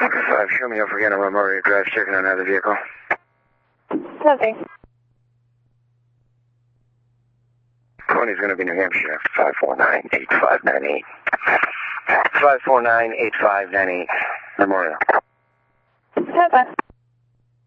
5, show me over again on Memorial Drive, checking on another vehicle. Copy. 20 is going to be New Hampshire, 549-8598. 549-8598, Memorial. Copy.